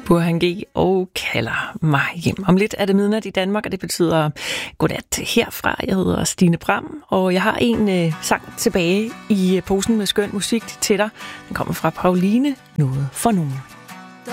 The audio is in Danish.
Burhan G. og kalder mig hjem. Om lidt er det midnat i Danmark, og det betyder godnat herfra. Jeg hedder Stine Bram, og jeg har en sang tilbage i posen med skøn musik til dig. Den kommer fra Pauline, Noget for nogen.